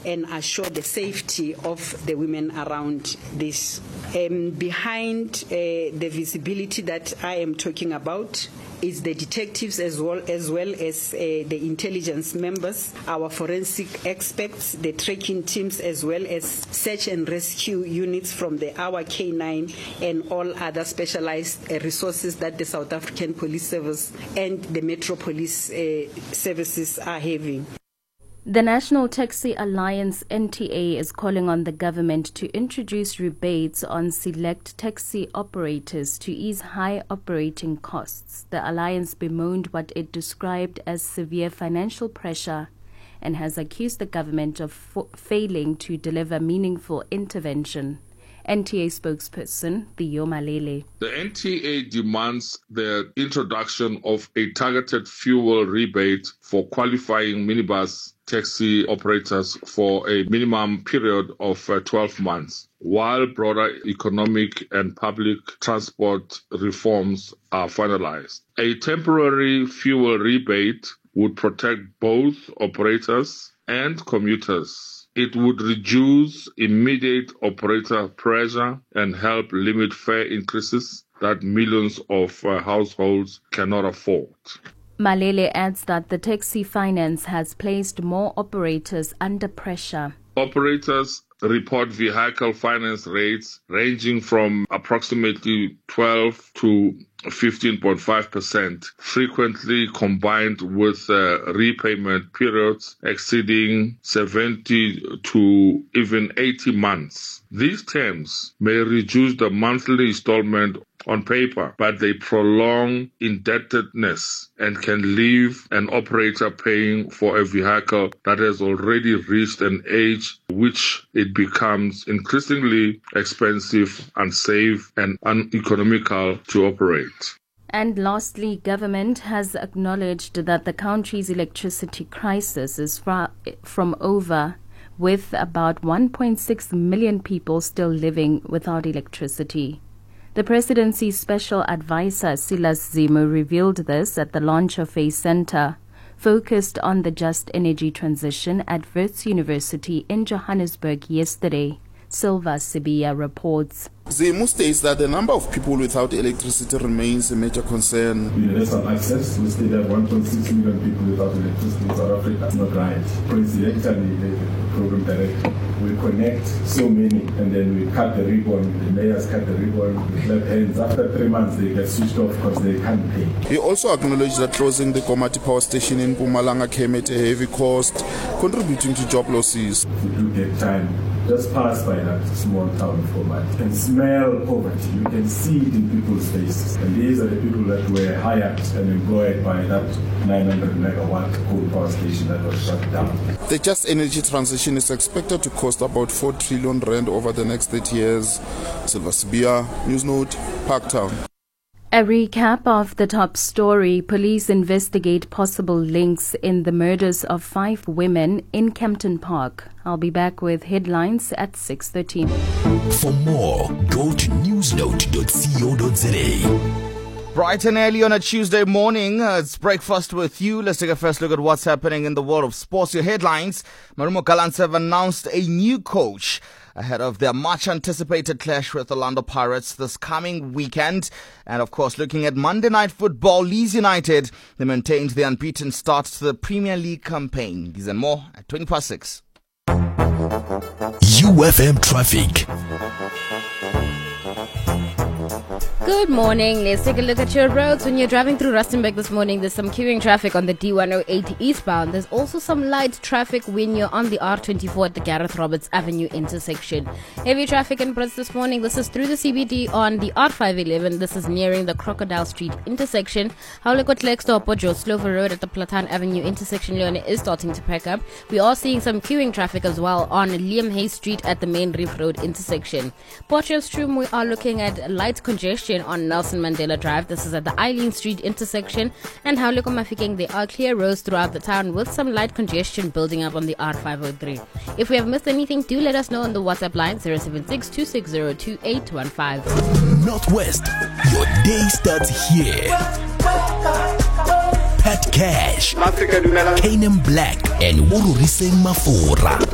and assure the safety of the women around this. Behind the visibility that I am talking about is the detectives as well as the intelligence members, our forensic experts, the tracking teams, as well as search and rescue units from our K9 and all other specialized resources that the South African Police Service and the Metro Police services are having. The National Taxi Alliance NTA is calling on the government to introduce rebates on select taxi operators to ease high operating costs. The alliance bemoaned what it described as severe financial pressure and has accused the government of failing to deliver meaningful intervention. NTA spokesperson Theo Malele. The NTA demands the introduction of a targeted fuel rebate for qualifying minibus taxi operators for a minimum period of 12 months, while broader economic and public transport reforms are finalized. A temporary fuel rebate would protect both operators and commuters. It would reduce immediate operator pressure and help limit fare increases that millions of households cannot afford. Malele adds that the taxi finance has placed more operators under pressure. Operators report vehicle finance rates ranging from approximately 12 to 15.5%, frequently combined with repayment periods exceeding 70 to even 80 months. These terms may reduce the monthly installment on paper, but they prolong indebtedness and can leave an operator paying for a vehicle that has already reached an age which it becomes increasingly expensive, unsafe, and uneconomical to operate. And lastly, government has acknowledged that the country's electricity crisis is far from over, with about 1.6 million people still living without electricity. The presidency's special advisor, Silas Zimo, revealed this at the launch of a center focused on the just energy transition at Wits University in Johannesburg yesterday. Silva Sibia reports. Zimo states that the number of people without electricity remains a major concern. Universal access, we still have 1.6 million people without electricity in South Africa. That's not right. Coincidentally, the program director will connect so many and then we cut the ribbon, the mayors cut the ribbon, we clap hands. After 3 months, they get switched off because they can't pay. He also acknowledged that closing the Komati power station in Mpumalanga came at a heavy cost, contributing to job losses. We do get time. Just pass by that small town format. You can smell poverty. You can see it in people's faces. And these are the people that were hired and employed by that 900 megawatt coal power station that was shut down. The just energy transition is expected to cost about 4 trillion rand over the next 30 years. Silva Sibia, Newsnote, Parktown. A recap of the top story. Police investigate possible links in the murders of 5 women in Kempton Park. I'll be back with headlines at 6:13. For more, go to newsnote.co.za. Bright and early on a Tuesday morning, it's breakfast with you. Let's take a first look at what's happening in the world of sports. Your headlines: Marumo Gallants have announced a new coach ahead of their much-anticipated clash with Orlando Pirates this coming weekend. And, of course, looking at Monday Night Football, Leeds United, they maintained the unbeaten start to the Premier League campaign. These and more at 6:20. UFM Traffic. Good morning. Let's take a look at your roads. When you're driving through Rustenburg this morning, there's some queuing traffic on the D108 eastbound. There's also some light traffic when you're on the R24 at the Gareth Roberts Avenue intersection. Heavy traffic in Brits this morning. This is through the CBD on the R511. This is nearing the Crocodile Street intersection. Hauleko Klexdorp or Slover Road at the Platan Avenue intersection. Leone is starting to pack up. We are seeing some queuing traffic as well on Liam Hay Street at the Main Reef Road intersection. Potchefstroom, we are looking at light congestion on Nelson Mandela Drive. This is at the Eileen Street intersection. And Hauleko Mafikeng, there are clear roads throughout the town with some light congestion building up on the R503. If we have missed anything, do let us know on the WhatsApp line 076-260-2815. Northwest, your day starts here. Pat Cash, Canaan Black, and Wururiseng Mafura.